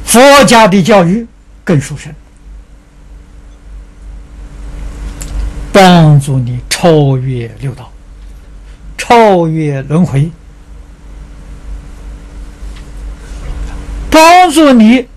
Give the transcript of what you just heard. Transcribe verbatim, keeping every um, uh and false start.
佛家的教育更殊胜，帮助你超越六道，超越轮回，帮助你